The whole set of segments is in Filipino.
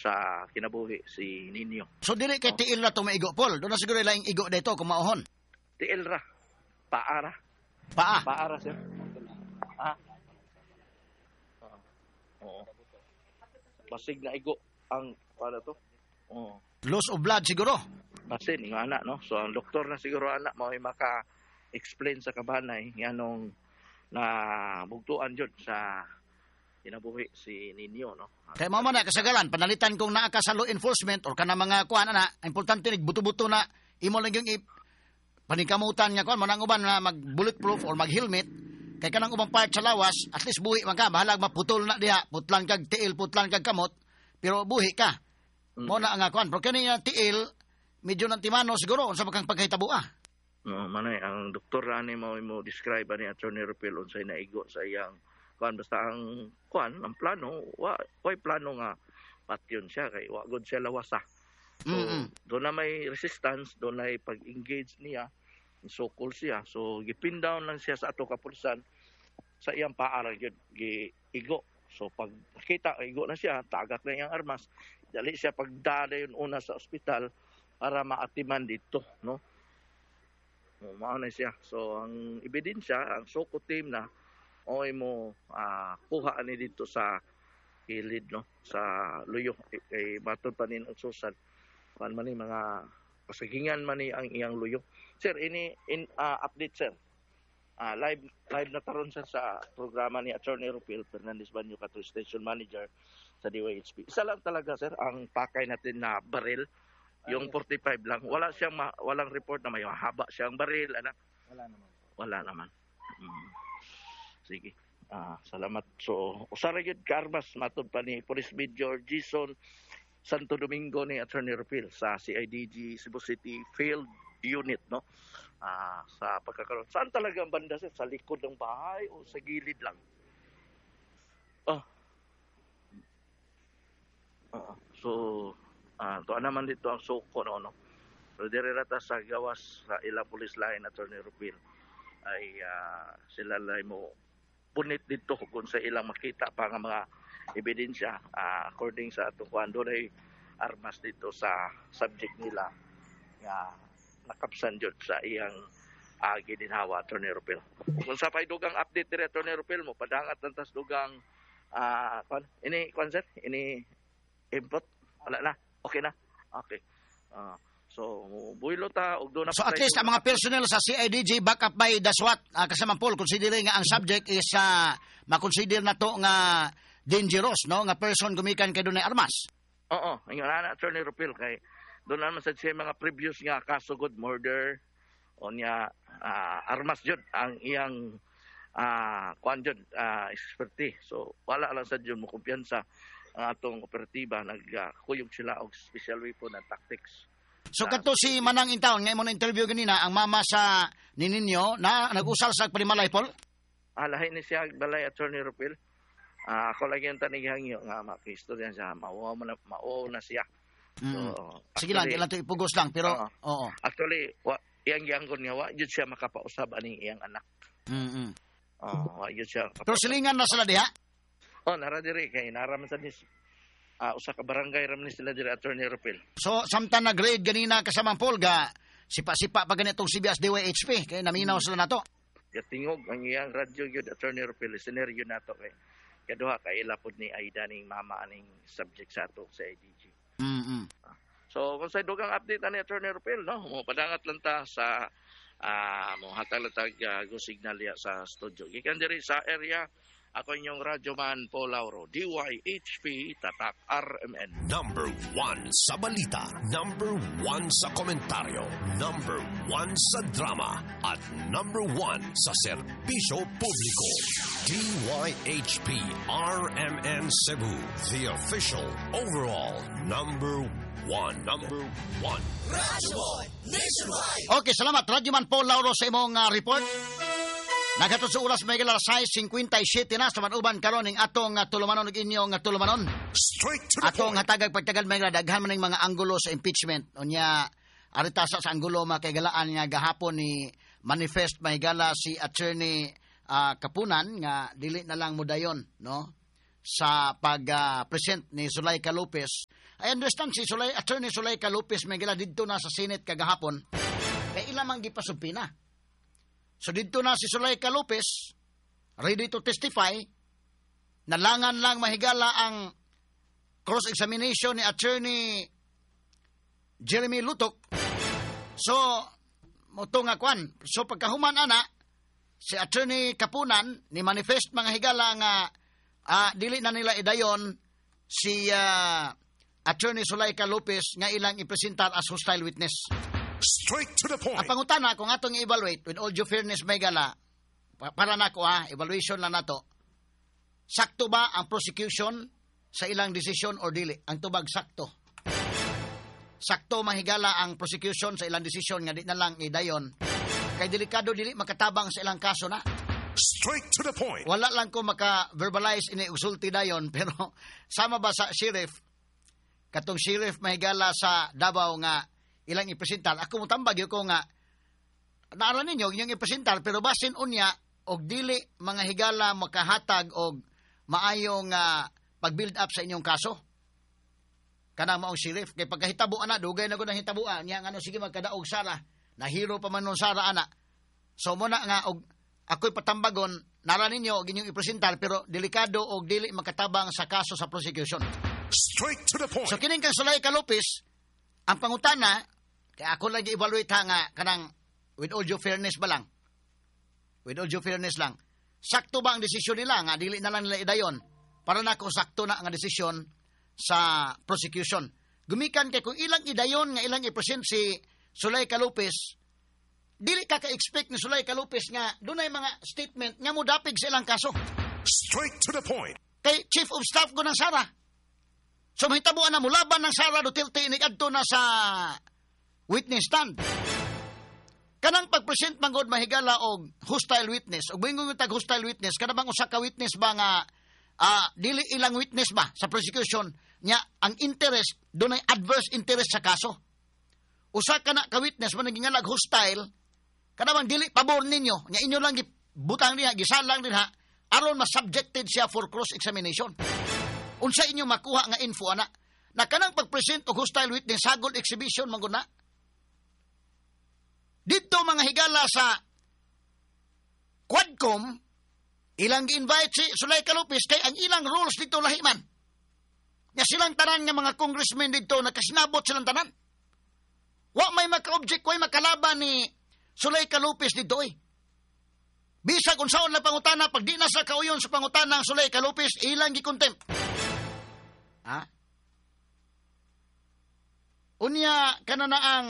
sa kinabuhi si Nino. So dili kay tiil na to maigo, Paul. Doon na siguro laing igo dito kung mauhon. Tiil ra. Paara. Paa. Paara, sir. Oo. Basig na igo ang para to. Oo. Loss of blood siguro. Basin, yung anak, no? So, ang doktor na siguro anak mo ay maka-explain sa kabanay nganong na bugtuan dyan sa kinabuhi si Nino, no? Kaya mama na kasagaran, panalitan kung naa ka sa law enforcement or kana mga kuan na, importante nig buto-buto na imo lang yung paningkamutan nga kuan manang uban na mag bulletproof or mag helmet kay kanang ubang part sa lawas, at least buhi man ka, bahalag maputol na diha, putlan kag tiil, putlan kag kamot, pero buhi ka. Mo na nga kuan, pero kani nga tiil medyo nang timano siguro unsa kang pagkahitabo No, manay ang doktor ani mo describe ani Attorney Rupil unsay naigo sa iyang kuan basta ang kuan ang plano way plano nga patyon siya kay wa gud siya lawasa. So doon na may resistance, doon na pag-engage niya, sukol siya. So gipin down lang siya sa ato kapulisan sa iyang paara gyud giigo. So pag nakita igo na siya, tagak na iyang armas, dali siya pagdala yun una sa ospital para maatiman dito, no? Mao na siya. So ang ebidensya, ang SOCO team na oy mo kuha ani dito sa kilid, no, sa luyo kay baton pa nin ang susad kan man ni mga pasagingan man ni ang iyang luyo. Sir, ini update, sir. Live na taron sa programa ni Attorney Rupil Fernandez Banyo Kato, Station Manager sa DYHP. Isa lang talaga, sir, ang pakay natin na baril, yung 45 lang. Walang report na may haba siyang baril, anak. Wala naman. Sige. Salamat. So, usara gyud ka armas matud pa ni Police Major Jason Santo Domingo ni Attorney Rupil sa CIDG Cebu City Field Unit, no? Sa pagkakaroon. Saan talaga ang banda, sir? Sa likod ng bahay o sa gilid lang? So, to naman dito ang SOCO, no? So, direrata sa gawas sa ila police line, Attorney Rupil, ay sila lang mo punit dito kung sa ilang makita pa nga mga ebidensya. According sa ato kuan, doon ay armas dito sa subject nila nga nakapsan dyan sa iyang gininhawa, Attorney Rupil. Kung sa paidugang update diri, Attorney Rupil, mo padangat ng tas dugang ini sir, ini input wala na, okay na, okay. So buhilo ta og do na. So at least ang mga personnel sa CIDG back up by the SWAT, kasama Paul, considering nga ang subject is makonsider na to nga dangerous, no, nga person gumikan kay dunay armas. Oo, ingon na Attorney Rupil kay doon naman sa mga previous nga kaso good murder o niya armas jud ang iyang kuan jud expertise. So wala lang sa jud mo kumpiyansa ang atong operatiba, nagkuyog sila og special weapon and tactics. So kadto si Manang Intaon nga imo na interview ganina ang mama sa Ninyo na nag-usal sa palimalay, Paul. Lahi ni siya balay, Attorney Rupil. Ako lagi ang tanigihangyo nga makistorya siya, mao na siya. So, sige lang, di lang ito ipugos lang, pero oo. Actually, iyang giyanggon nga, wa yun siya makapausab aning iyang anak. Wa yun siya. Pero silingan na sila diha? Naradiri, kay naraman sa nis. Usa ka barangay ram ni sila diri, Attorney Rupil. So, samtang nag-raid ganina kasamang Paul, sipa-sipa pa ganitong CBS DYHP, kaya naminaw sila na to. Tingog ang iyang radyo yun, Attorney Rupil, sineryo na to kay kaduha kay ilapod ni Aida ning mama aning subject sa ato sa IDG. So kung sa dugang update ani Attorney Rupil, no, mo padangat lang ta sa mo hatalatag go signal ya sa studio. Gikan diri sa area, ako inyong radyoman Paul Lauro, DYHP Tatak RMN. Number 1 sa balita, number 1 sa komentaryo, number 1 sa drama, at number 1 sa serbisyo publiko. DYHP RMN Cebu, the official overall number 1. Number 1. Radyo Nationwide. Okay, salamat. Radyoman Paul Lauro sa imong report. Nagatot sa oras may galar 6:57 na sa manuban karon ning atong tulumanon ug inyong tulumanon. Straight to the Atong point. hatagag pagtagal may daghan man ning mga anggulo sa impeachment. Unya arita sa anggulo makagalaan nga gahapon ni manifest may gala si Attorney Kapunan nga dili na lang mudayon, no? sa pag-present ni Zuleika Lopez. I understand si Attorney Zuleika Lopez may gila dito na sa Senate kagahapon. Kaya ilamang gipasubpina. So dito na si Zuleika Lopez, ready to testify, nalangan lang mahigala ang cross-examination ni Attorney Jeremy Lutok. So, moto nga kwan. So pagkahuman ana, si Attorney Kapunan ni manifest mga higala nga dili na nila idayon si Attorney Zuleika Lopez nga ilang ipresentar as hostile witness. Straight to the point. Ang pangutana kung atong i-evaluate with all due fairness may gala, para nako evaluation lang nato. Sakto ba ang prosecution sa ilang desisyon or dili? Ang tubag sakto. Sakto mahigala ang prosecution sa ilang desisyon nga di na lang idayon. Kay delikado dili makatabang sa ilang kaso na. Straight to the point. Wala lang ko maka-verbalize ini usulti dayon pero sama ba sa sheriff? Katong sheriff mahigala sa Davao nga ilang ipresentar. Ako mo tambag yung ko nga naaran ninyo yung ipresentar pero basin unya og dili mga higala makahatag og maayong pag-build up sa inyong kaso. Kanang maong sheriff kay pagkahitabo ana dugay na gud ang hitabuan niya ngano sige magkadaog sara nahiro pa man nun sara ana. So mo na nga og ako'y patambagon nara ninyo og inyong ipresentar pero delikado og dili makatabang sa kaso sa prosecution. Straight to the point. So kining kang Zuleika Lopez ang pangutana kaya ako lagi evaluate nga kanang with all due fairness ba lang. With all due fairness lang. Sakto ba ang desisyon nila nga dili na lang nila idayon para na kung sakto na ang desisyon sa prosecution. Gumikan kay kung ilang idayon nga ilang i-present si Zuleika Lopez, dili ka ka-expect ni Zuleika Lopez nga dunay mga statement nga modapig sa ilang kaso. Straight to the point. Kay Chief of Staff ko ng Sara. So mahitabuan na mulaban ng Sara Duterte inikadto na sa witness stand. Kanang pag-present manggod mahigala og hostile witness, og bingon tag hostile witness, kada bang usa ka witness ba nga dili ilang witness ba sa prosecution nya ang interest dunay adverse interest sa kaso. Usa ka na ka witness man nagingalag hostile, kada bang dili pabor ninyo nya inyo lang gibutang niya gisalang din ha aron mas subjected siya for cross examination. Unsa inyo makuha nga info ana na kanang pag-present og hostile witness sagol exhibition manggod na. Dito mga higala sa Quadcom, ilang gi-invite si Zuleika Lopez kay ang ilang rules dito lahi man. Nga silang tanan nga mga congressmen dito nakasinabot silang tanan. Wa may maka-object, way makalaban ni Zuleika Lopez dito eh. Bisag unsaon lang pangutana, pag di na sa kauyon sa pangutana ng Zuleika Lopez, ilang gi-contempt. Ha? Unya, kanana ang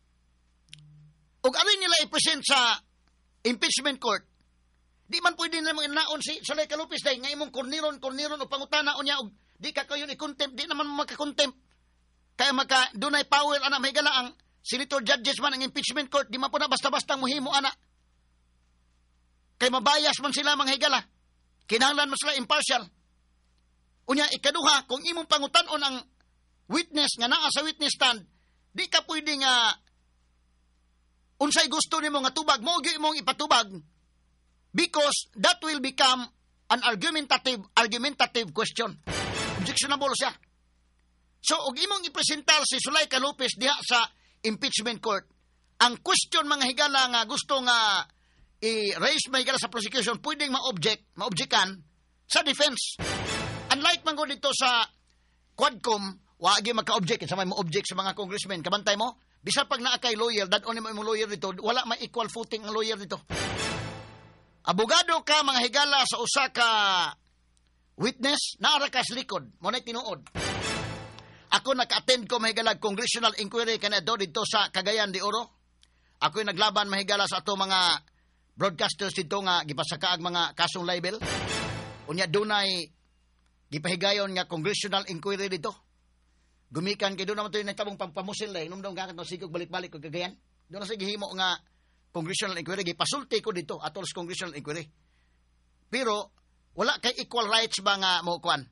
ug ari nila i-present sa impeachment court, di man pwede nila naon si Zuleika Lopez day nga imong korniron o pangutana unya og di ka kayo i-contempt, di naman maka-contempt. Kaya dunay power ana mahigala ang senator judges man ang impeachment court, di man po na basta-basta muhimo ana. Kay mabayas man sila mga higala. Kinahanglan mo sila impartial. Unya ikaduha, kung imong pangutanon ang witness nga naa sa witness stand, di ka pwede nga unsay gusto nimo nga tubag mo gyud imong ipatubag because that will become an argumentative question. Objectionable siya. So og imong ipresentar si Zuleika Lopez diha sa impeachment court, ang question mga higala nga gusto nga i-raise mga higala sa prosecution pwedeng maobjectan sa defense. Unlike man dito sa Quadcom, wa gyud maka-object sa may mo-object sa mga congressmen, kabantay mo. Bisa pag naa kay lawyer, dadon ni mo imong lawyer dito, wala may equal footing ang lawyer dito. Abogado ka mga higala sa usa ka witness, naara ka sa likod, mo na tinuod. Ako naka-attend ko mga higala congressional inquiry kanado dito sa Cagayan de Oro. Ako'y naglaban mga higala sa ato mga broadcasters dito nga gipasakaag mga kasong libel. Unya dunay gipahigayon nga congressional inquiry dito. Gumikan kay doon naman ito yung nagtabong pampamusil eh. Nung daw kakit na sigog balik-balik ko kagayan. Doon na sa gihimo nga congressional inquiry. Gipasulti ko dito atol sa congressional inquiry. Pero wala kay equal rights ba nga mo kuan?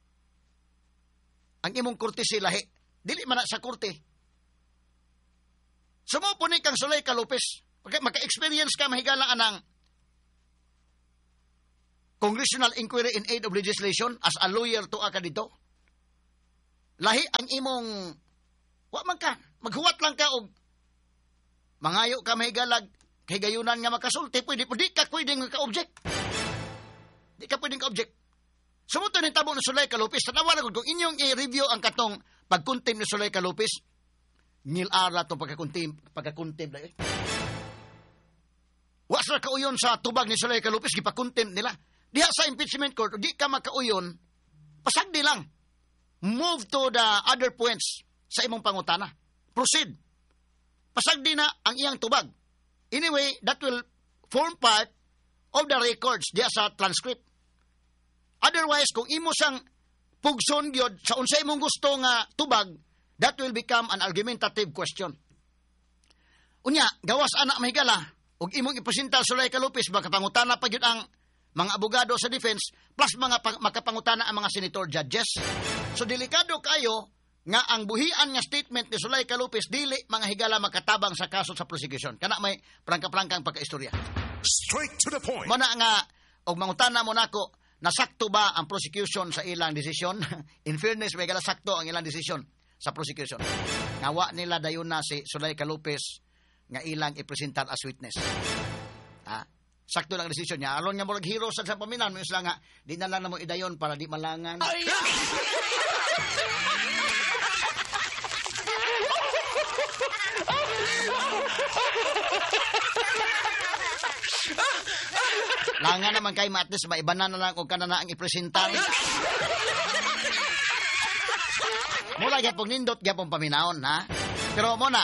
Ang imong korte lahi. Dili man na sa korte. Sumupunin kang Zuleika Lopez. Maka-experience ka mahigalaan ng congressional inquiry in aid of legislation as a lawyer to ka dito. Lahi ang imong wa man ka, maghuwat lang ka og mangayo ka mahigalag kay gayunan nga makasulti, pwede ka pwedeng ka-object. Di ka pwedeng ka-object. Sumuto ni tabo ni Zuleika Lopez, tanawa na kung inyong i-review ang katong pagkuntim ni Zuleika Lopez, nil-ara itong pagkakuntim na Wa sa kauyon sa tubag ni Zuleika Lopez, gipakuntim nila. Diha sa impeachment court, di ka makauyon, pasagdi lang. Move to the other points sa imong pangutana. Proceed. Pasagdi na ang iyang tubag. Anyway, that will form part of the records diya sa transcript. Otherwise, kung imo sang pugson gyud sa unsay imong gusto nga tubag, that will become an argumentative question. Unya, gawas anak mahigala, ug imong ipresenta Zuleika Lopez, makapangutana pa gyud ang mga abogado sa defense, plus mga makapangutana ang mga senator judges. So, delikado kayo nga ang buhian nga statement ni Zuleika Lopez dili mga higala makatabang sa kaso sa prosecution. Kana may prangka-prangkang pagkaistorya. Straight to the point. Muna nga, og mangutana mo nako, nasakto ba ang prosecution sa ilang desisyon? In fairness, may gala sakto ang ilang desisyon sa prosecution. Nawa nila dayon na si Zuleika Lopez nga ilang ipresentar as witness. Sakto lang desisyon niya. Alon nga mo naghiro sa paminan, mo isla nga, di na lang na mo idayon para di malangan. Langan naman kay Matis, maibanan na lang kung kanana ang ipresentar. Mula gyapong nindot gyapong paminaon, ha? Pero muna,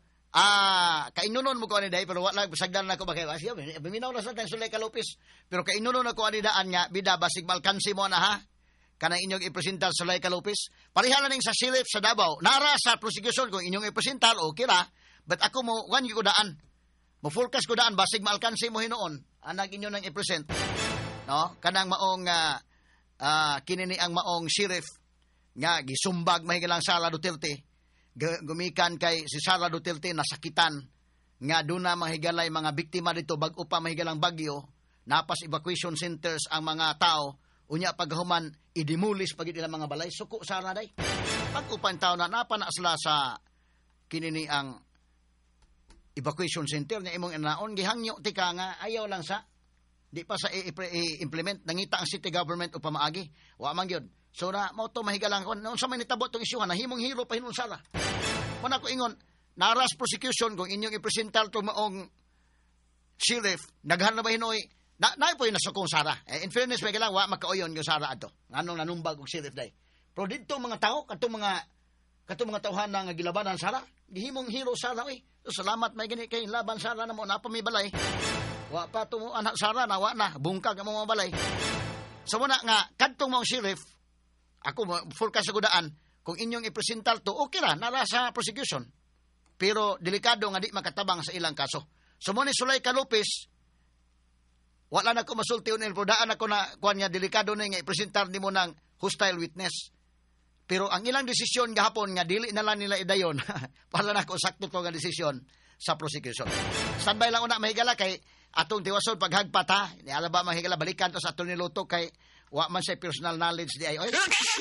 kainunon mo ko ani day, pero wala sagdan na ko ba kayo? Asiya, paminaw na sa Zuleika Lopez. Pero kainunon ako ani daan nga, bida basig malkansi mo na, ha? Kanang inyong ipresentar Zuleika Lopez. Parihala ning sa sheriff sa Davao, nara sa prosecution kung inyong ipresentar, okay ra. But ako mo, wan ko daan. Mo-focus ko daan, basig malkansi mo hinoon. Anag inyo nang i-present. No? Kanang maong, kinini ang maong sheriff, nga gisumbag mahigalang Sara Duterte, gumikan kay si Sara Duterte nasakitan, nga doon na mahigalay mga biktima dito, bag-o pa mahigalang bagyo, napas evacuation centers ang mga tao, unya paghuman, idimulis pag ilang mga balay, suko Sara day. Pag-upan tao na napanasla sa kinini ang evacuation center nga imong inaon gihangyo tika nga ayaw lang sa di pa sa i-implement nangita ang city government o pamaagi wa man gyud so na mo to mahigalang kon unsa man nitabo tong isyu nga nahimong hiro pa hinon sala man ako ingon naras prosecution kung inyong ipresentar to maong sheriff daghan na ba hinoy na po yung nasukong Sara in fairness may galang wa makauyon yung Sara ato anong nanumbag og sheriff day pero dito mga tao katong mga tawhan nga gilabanan Sara gihimong hero Sara oy. So, salamat may gani kay laban Sara na mo na pa may balay. Wa pa to anak Sara na wa na bungkag ang mga balay. So muna nga kadtong mong sheriff ako full kasagudaan kung inyong ipresentar to okay ra nara sa prosecution. Pero delikado nga di makatabang sa ilang kaso. So mo ni Zuleika Lopez wala na ko masulti unil pero daan ako na kuan nga delikado na nga ipresentar nimo ng hostile witness. Pero ang ilang desisyon gahapon nga dili na lang nila idayon para na ko sakto to nga desisyon sa prosecution. Standby lang una mahigala kay atong tiwasol paghagpata ni ala ba mahigala balikan to sa atong niluto kay wa man say personal knowledge di ay oy.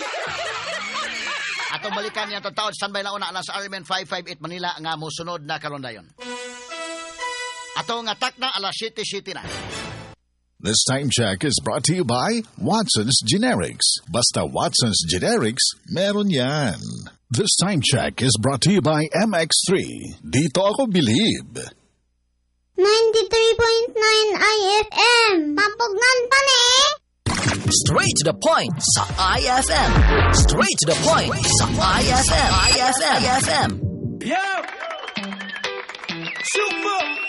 Atong balikan niya to taon standby lang una sa RMN 558 Manila nga mosunod na karon dayon. Atong attack na alas 7:07 na. This time check is brought to you by Watson's Generics. Basta Watson's Generics, meron yan. This time check is brought to you by MX3. Dito ako bilib. 93.9 IFM. Pampugnan pa ni. Straight to the point sa IFM. Straight to the point sa IFM. IFM. Yeah! Super!